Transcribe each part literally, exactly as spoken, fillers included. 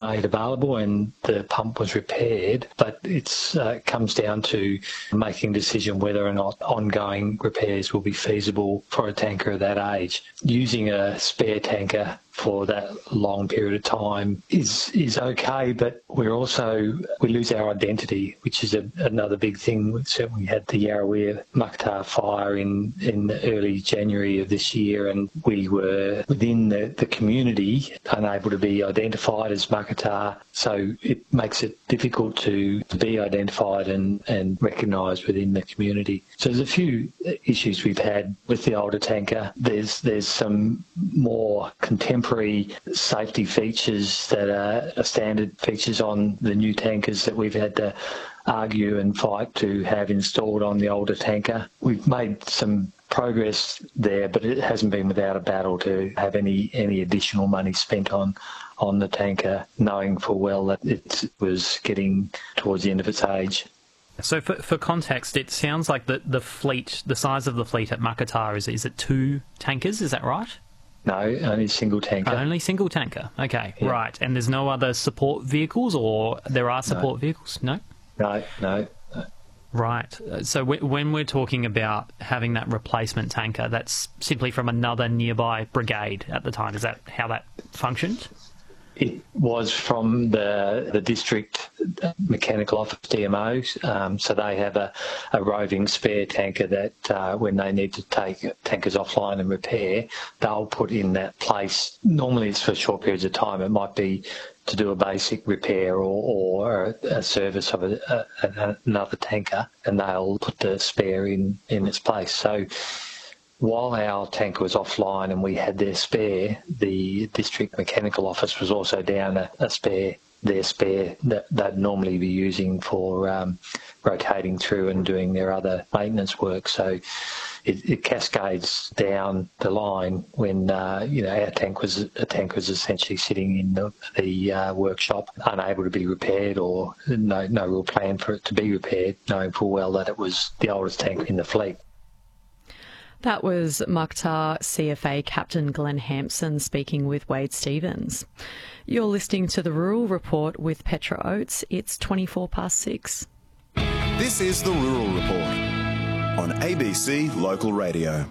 made available and the pump was repaired, but it uh, comes down to making a decision whether or not ongoing repairs will be feasible for a tanker of that age. Using a spare tanker for that long period of time is is okay, but we're also, we lose our identity, which is a, another big thing. We certainly had the Yarrawea Muckatar fire in, in early January of this year, and we were within the, the community unable to be identified as Muckatar, so it makes it difficult to, to be identified and, and recognised within the community. So there's a few issues we've had with the older tanker. There's, there's some more contemporary safety features that are standard features on the new tankers that we've had to argue and fight to have installed on the older tanker. We've made some progress there, but it hasn't been without a battle to have any any additional money spent on on the tanker, knowing full well that it was getting towards the end of its age. So for, for context, it sounds like the, the fleet, the size of the fleet at Muckatar, is, is it two tankers, is that right? No, only single tanker. Only single tanker. Okay, yeah. Right. And there's no other support vehicles, or there are support no. vehicles? No? No, no. no. Right. So w- when we're talking about having that replacement tanker, that's simply from another nearby brigade at the time. Is that how that functioned? It was from the the district mechanical office, D M Os, um, so they have a, a roving spare tanker that uh, when they need to take tankers offline and repair, they'll put in that place. Normally it's for short periods of time. It might be to do a basic repair or, or a service of a, a, another tanker, and they'll put the spare in, in its place. So while our tanker was offline and we had their spare, the district mechanical office was also down a, a spare, their spare that they'd normally be using for um, rotating through and doing their other maintenance work. So it, it cascades down the line when uh, you know our tank was a tank was essentially sitting in the, the uh, workshop, unable to be repaired, or no no real plan for it to be repaired, knowing full well that it was the oldest tank in the fleet. That was Muckatar C F A Captain Glenn Hampson speaking with Wade Stevens. You're listening to the Rural Report with Petra Oates. It's twenty-four past six. This is the Rural Report on A B C Local Radio.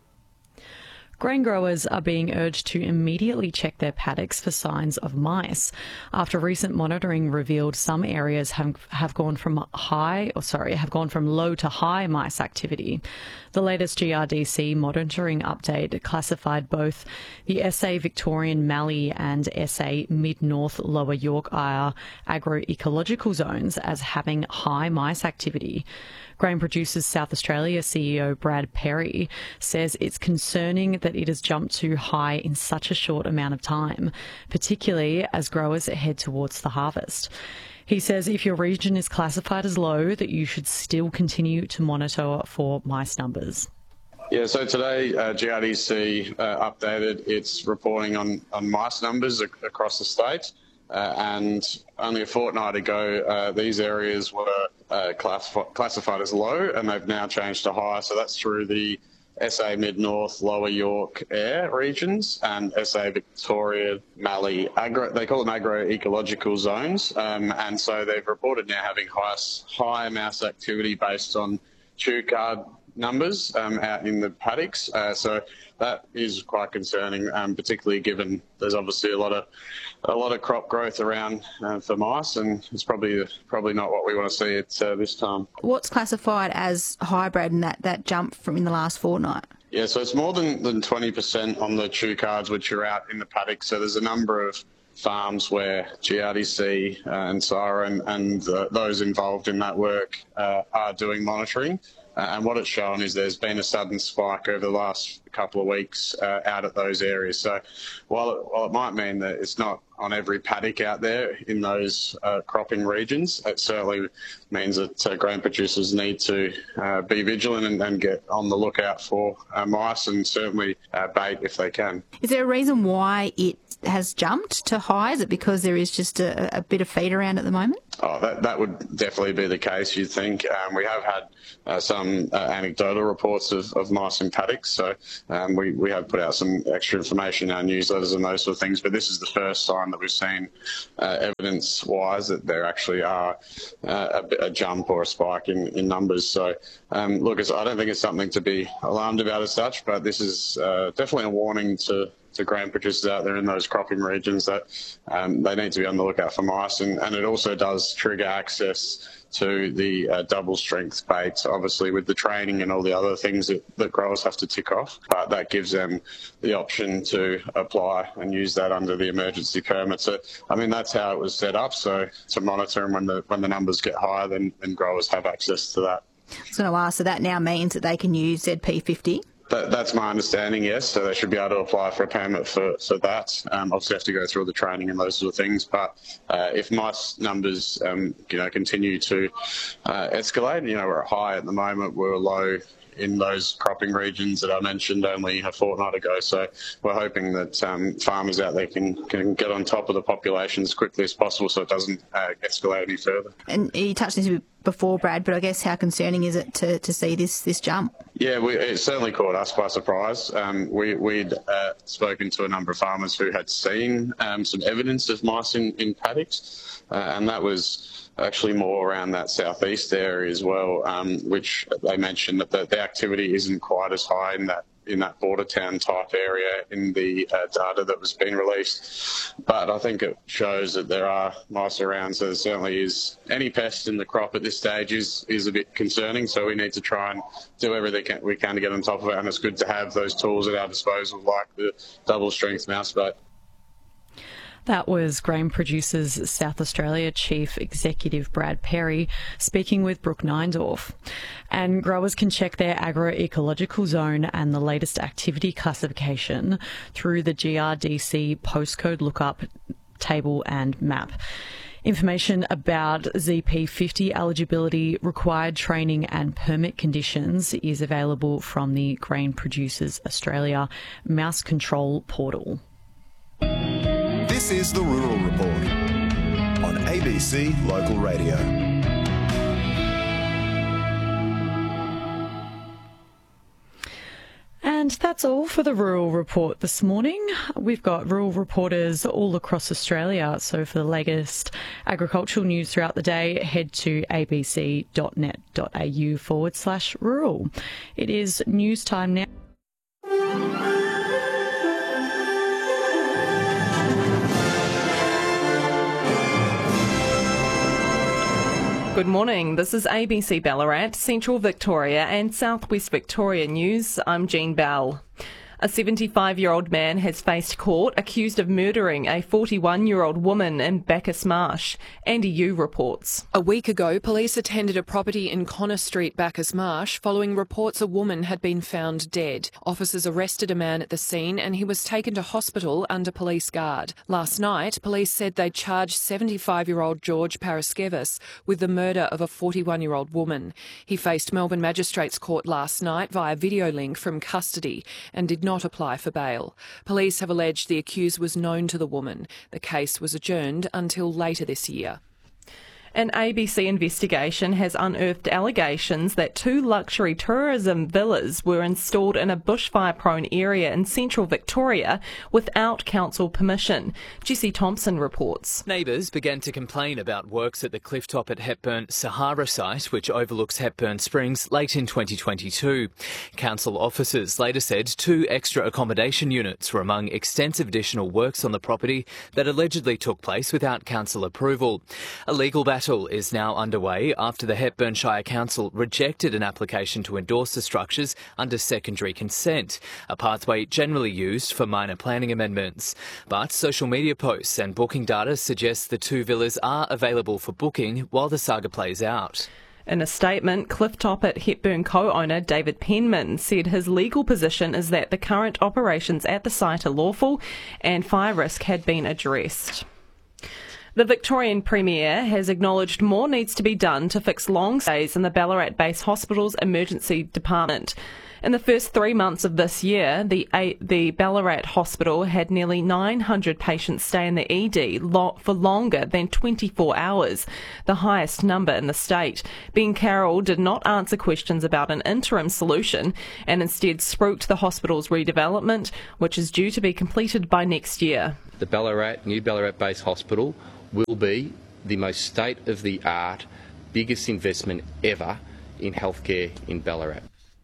Grain growers are being urged to immediately check their paddocks for signs of mice after recent monitoring revealed some areas have, have gone from high, or sorry, have gone from low to high mice activity. The latest G R D C monitoring update classified both the S A Victorian Mallee and S A Mid-North Lower Yorkshire agroecological zones as having high mice activity. Grain Producers South Australia C E O Brad Perry says it's concerning that it has jumped too high in such a short amount of time, particularly as growers head towards the harvest. He says if your region is classified as low, that you should still continue to monitor for mice numbers. Yeah, so today uh, G R D C uh, updated its reporting on, on mice numbers ac- across the state. Uh, and only a fortnight ago, uh, these areas were uh, classif- classified as low, and they've now changed to high. So that's through the S A Mid-North, Lower York Air regions and S A Victoria Mallee. Agro, they call them agroecological zones. Um, and so they've reported now having high, high mouse activity based on chew card numbers um, out in the paddocks. Uh, so that is quite concerning, um, particularly given there's obviously a lot of a lot of crop growth around uh, for mice, and it's probably probably not what we want to see at uh, this time. What's classified as hybrid and that, that jump from in the last fortnight? Yeah, so it's more than, than twenty percent on the chew cards which are out in the paddock. So there's a number of farms where G R D C uh, and S A R A and, and uh, those involved in that work uh, are doing monitoring. Uh, and what it's shown is there's been a sudden spike over the last couple of weeks uh, out at those areas. So while it, while it might mean that it's not on every paddock out there in those uh, cropping regions, it certainly means that uh, grain producers need to uh, be vigilant and, and get on the lookout for uh, mice and certainly uh, bait if they can. Is there a reason why it has jumped to high? Is it because there is just a, a bit of feed around at the moment? Oh, that, that would definitely be the case, you'd think. Um, we have had uh, some uh, anecdotal reports of, of mice in paddocks, so um, we, we have put out some extra information in our newsletters and those sort of things, but this is the first sign that we've seen uh, evidence-wise that there actually are uh, a, a jump or a spike in, in numbers. So, um, look, it's, I don't think it's something to be alarmed about as such, but this is uh, definitely a warning to to grain producers out there in those cropping regions that um, they need to be on the lookout for mice, and, and it also does trigger access to the uh, double strength baits, obviously with the training and all the other things that, that growers have to tick off, but that gives them the option to apply and use that under the emergency permit. So, I mean, that's how it was set up, so to monitor, and when the when the numbers get higher, then, then growers have access to that. I was going to ask, so that now means that they can use Z P fifty? That, that's my understanding, yes. So they should be able to apply for a permit for, for that. Um, obviously, have to go through all the training and those sort of things. But uh, if mice numbers, um, you know, continue to uh, escalate, you know, we're high at the moment, we're low in those cropping regions that I mentioned only a fortnight ago. So we're hoping that um, farmers out there can, can get on top of the population as quickly as possible so it doesn't uh, escalate any further. And you touched on this before, Brad, but I guess how concerning is it to, to see this this jump? Yeah, we, it certainly caught us by surprise. Um, we, we'd uh, spoken to a number of farmers who had seen um, some evidence of mice in, in paddocks, uh, and that was actually more around that southeast area as well, um, which they mentioned that the, the activity isn't quite as high in that in that border town type area in the uh, data that was being released. But I think it shows that there are mice around, so there certainly is. Any pest in the crop at this stage is, is a bit concerning, so we need to try and do everything we can to get on top of it, and it's good to have those tools at our disposal like the double strength mouse bait. That was Grain Producers South Australia Chief Executive Brad Perry speaking with Brooke Neindorf. And growers can check their agroecological zone and the latest activity classification through the G R D C postcode lookup table and map. Information about Z P fifty eligibility, required training and permit conditions is available from the Grain Producers Australia Mouse Control portal. This is the Rural Report on A B C Local Radio. And that's all for the Rural Report this morning. We've got rural reporters all across Australia, so for the latest agricultural news throughout the day, head to abc.net.au forward slash rural. It is news time now. Good morning. This is A B C Ballarat, Central Victoria and Southwest Victoria News. I'm Jean Bell. A seventy-five-year-old man has faced court accused of murdering a forty-one-year-old woman in Bacchus Marsh. Andy Yu reports. A week ago, police attended a property in Connor Street, Bacchus Marsh, following reports a woman had been found dead. Officers arrested a man at the scene and he was taken to hospital under police guard. Last night, police said they'd charged seventy-five-year-old George Paraskevis with the murder of a forty-one-year-old woman. He faced Melbourne Magistrates Court last night via video link from custody and did not not apply for bail. Police have alleged the accused was known to the woman. The case was adjourned until later this year. An A B C investigation has unearthed allegations that two luxury tourism villas were installed in a bushfire-prone area in central Victoria without council permission. Jesse Thompson reports. Neighbours began to complain about works at the clifftop at Hepburn Sahara site, which overlooks Hepburn Springs, late in twenty twenty-two. Council officers later said two extra accommodation units were among extensive additional works on the property that allegedly took place without council approval. A legal battle is now underway after the Hepburn Shire Council rejected an application to endorse the structures under secondary consent, a pathway generally used for minor planning amendments. But social media posts and booking data suggest the two villas are available for booking while the saga plays out. In a statement, Clifftop at Hepburn co-owner David Penman said his legal position is that the current operations at the site are lawful and fire risk had been addressed. The Victorian Premier has acknowledged more needs to be done to fix long stays in the Ballarat Base Hospital's emergency department. In the first three months of this year, the the Ballarat Hospital had nearly nine hundred patients stay in the E D lo- for longer than twenty-four hours, the highest number in the state. Ben Carroll did not answer questions about an interim solution and instead spruiked the hospital's redevelopment, which is due to be completed by next year. The Ballarat, new Ballarat-based hospital will be the most state-of-the-art, biggest investment ever in healthcare in Ballarat.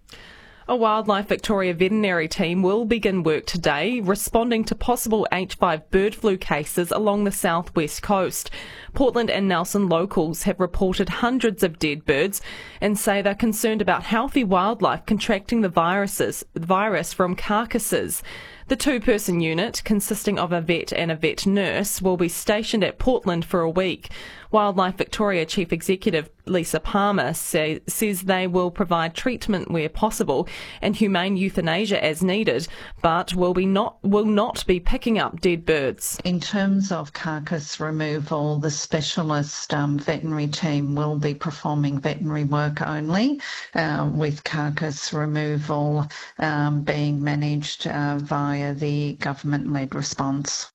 A Wildlife Victoria veterinary team will begin work today responding to possible H five bird flu cases along the southwest coast. Portland and Nelson locals have reported hundreds of dead birds and say they're concerned about healthy wildlife contracting the viruses, virus from carcasses. The two-person unit, consisting of a vet and a vet nurse, will be stationed at Portland for a week. Wildlife Victoria Chief Executive Lisa Palmer say, says they will provide treatment where possible and humane euthanasia as needed, but will be not will not be picking up dead birds. In terms of carcass removal, the specialist um, veterinary team will be performing veterinary work only, uh, with carcass removal um, being managed uh, via the government-led response.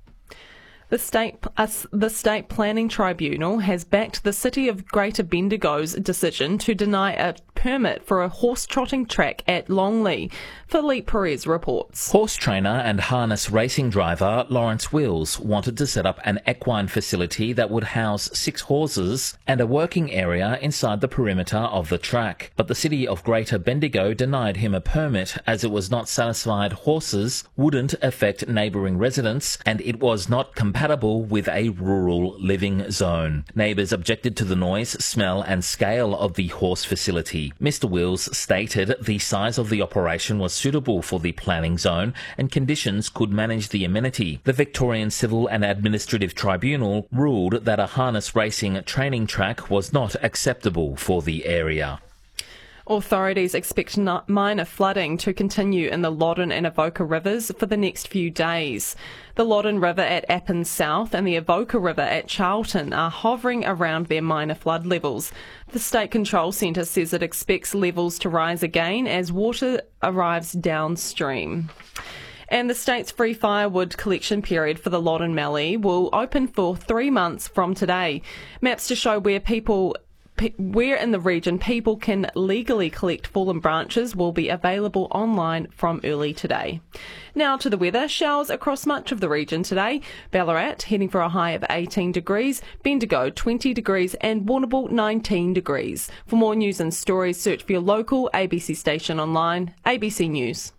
The state, uh, the State Planning Tribunal has backed the City of Greater Bendigo's decision to deny a permit for a horse trotting track at Longley. Philippe Perez reports. Horse trainer and harness racing driver Lawrence Wills wanted to set up an equine facility that would house six horses and a working area inside the perimeter of the track. But the City of Greater Bendigo denied him a permit as it was not satisfied horses wouldn't affect neighbouring residents and it was not compatible with a rural living zone. Neighbours objected to the noise, smell and scale of the horse facility. Mister Wills stated the size of the operation was suitable for the planning zone and conditions could manage the amenity. The Victorian Civil and Administrative Tribunal ruled that a harness racing training track was not acceptable for the area. Authorities expect minor flooding to continue in the Loddon and Avoca rivers for the next few days. The Loddon River at Appin South and the Avoca River at Charlton are hovering around their minor flood levels. The State Control Centre says it expects levels to rise again as water arrives downstream. And the state's free firewood collection period for the Loddon Mallee will open for three months from today. Maps to show where people Where in the region people can legally collect fallen branches will be available online from early today. Now to the weather. Showers across much of the region today. Ballarat heading for a high of eighteen degrees, Bendigo twenty degrees and Warrnambool nineteen degrees. For more news and stories, search for your local A B C station online, A B C News.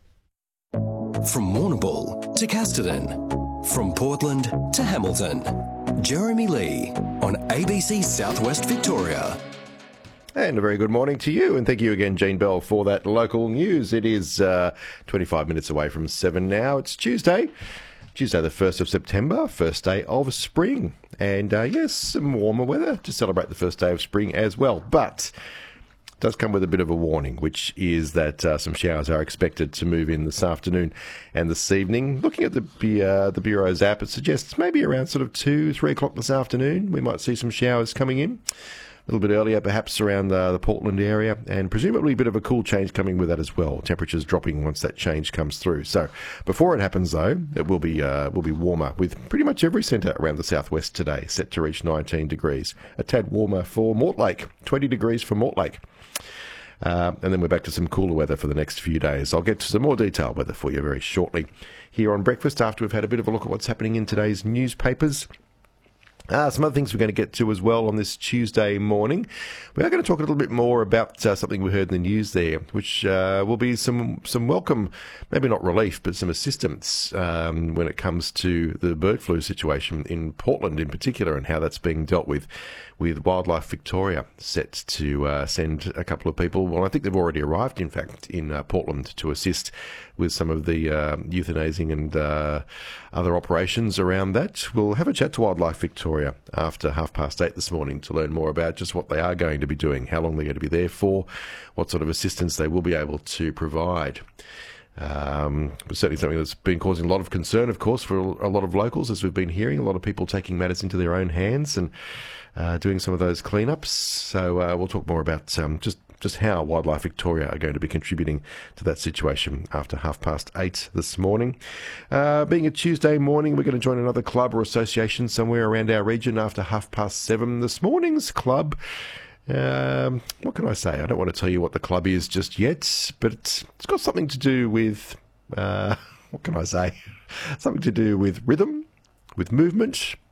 From Warrnambool to Casterton, from Portland to Hamilton, Jeremy Lee on A B C Southwest Victoria. And a very good morning to you, and thank you again, Jean Bell, for that local news. It is uh, twenty-five minutes away from seven now. It's Tuesday, Tuesday the first of September, first day of spring. And uh, yes, some warmer weather to celebrate the first day of spring as well. But it does come with a bit of a warning, which is that uh, some showers are expected to move in this afternoon and this evening. Looking at the uh, the Bureau's app, it suggests maybe around sort of two, three o'clock this afternoon, we might see some showers coming in. A little bit earlier, perhaps around the, the Portland area, and presumably a bit of a cool change coming with that as well. Temperatures dropping once that change comes through. So before it happens, though, it will be uh, will be warmer with pretty much every centre around the southwest today, set to reach nineteen degrees. A tad warmer for Mortlake, twenty degrees for Mortlake. Uh, and then we're back to some cooler weather for the next few days. I'll get to some more detailed weather for you very shortly here on Breakfast after we've had a bit of a look at what's happening in today's newspapers. Uh, some other things we're going to get to as well on this Tuesday morning. We are going to talk a little bit more about uh, something we heard in the news there, which uh, will be some some welcome, maybe not relief, but some assistance um, when it comes to the bird flu situation in Portland in particular and how that's being dealt with, with Wildlife Victoria set to uh, send a couple of people. Well, I think they've already arrived, in fact, in uh, Portland to assist with some of the uh, euthanizing and uh, other operations around that. We'll have a chat to Wildlife Victoria after half past eight this morning to learn more about just what they are going to be doing, how long they're going to be there for, what sort of assistance they will be able to provide. Um, certainly something that's been causing a lot of concern, of course, for a lot of locals, as we've been hearing, a lot of people taking matters into their own hands and uh, doing some of those cleanups. So uh, we'll talk more about um, just just how Wildlife Victoria are going to be contributing to that situation after half past eight this morning. Uh, being a Tuesday morning, we're going to join another club or association somewhere around our region after half past seven. This morning's club, um, what can I say? I don't want to tell you what the club is just yet, but it's, it's got something to do with, uh, what can I say? Something to do with rhythm, with movement,